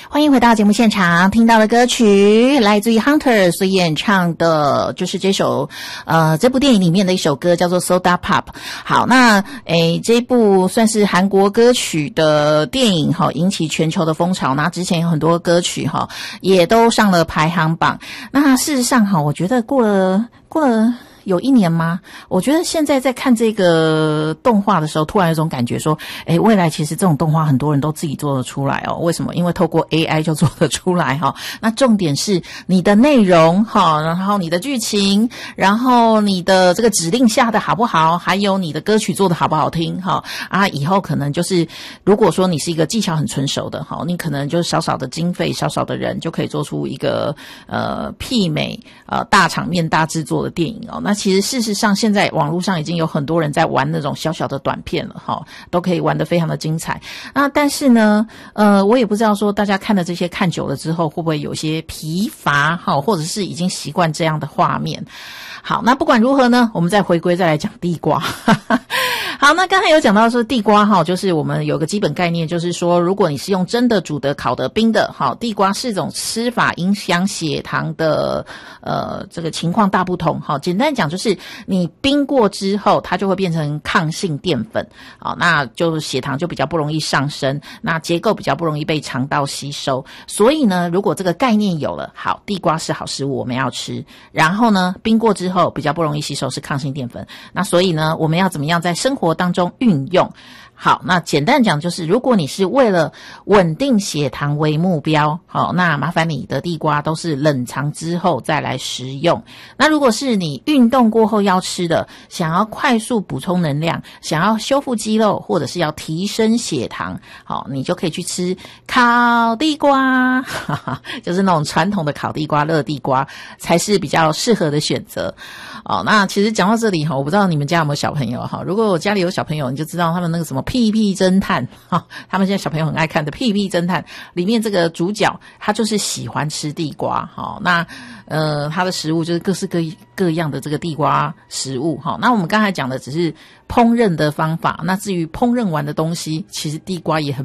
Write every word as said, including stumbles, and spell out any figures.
欢迎回到节目现场，听到的歌曲来自于 Hunter 所演唱的，就是这首呃这部电影里面的一首歌，叫做 Soda Pop。好，那诶这一部算是韩国歌曲的电影哈，引起全球的风潮。那之前有很多歌曲哈，也都上了排行榜。那事实上哈，我觉得过了过了。有一年吗？我觉得现在在看这个动画的时候，突然有种感觉说，诶，未来其实这种动画很多人都自己做得出来哦。为什么？因为透过 A I 就做得出来哈、哦。那重点是你的内容哈，然后你的剧情，然后你的这个指令下的好不好，还有你的歌曲做的好不好听哈啊，以后可能就是如果说你是一个技巧很纯熟的哈，你可能就是少少的经费、少少的人就可以做出一个呃媲美呃大场面、大制作的电影哦。那其实事实上现在网络上已经有很多人在玩那种小小的短片了齁，都可以玩得非常的精彩。那但是呢呃我也不知道说大家看了这些看久了之后会不会有些疲乏齁，或者是已经习惯这样的画面。好，那不管如何呢，我们再回归再来讲地瓜。好，那刚才有讲到说地瓜哈，就是我们有个基本概念，就是说如果你是用蒸的、煮的、烤的、冰的，好，地瓜是种吃法影响血糖的呃这个情况大不同。好，简单讲就是你冰过之后，它就会变成抗性淀粉，好，那就血糖就比较不容易上升，那结构比较不容易被肠道吸收。所以呢，如果这个概念有了，好，地瓜是好食物，我们要吃。然后呢，冰过之后比较不容易吸收，是抗性淀粉。那所以呢，我们要怎么样在生活当中运用？好，那简单讲就是如果你是为了稳定血糖为目标，好，那麻烦你的地瓜都是冷藏之后再来食用。那如果是你运动过后要吃的，想要快速补充能量，想要修复肌肉，或者是要提升血糖，好，你就可以去吃烤地瓜，哈哈，就是那种传统的烤地瓜、热地瓜才是比较适合的选择。哦，那其实讲到这里哈，我不知道你们家有没有小朋友哈。如果我家里有小朋友，你就知道他们那个什么屁屁侦探哈，他们现在小朋友很爱看的屁屁侦探里面这个主角，他就是喜欢吃地瓜哈。那呃，他的食物就是各式各各样的这个地瓜食物哈。那我们刚才讲的只是烹饪的方法，那至于烹饪完的东西，其实地瓜也很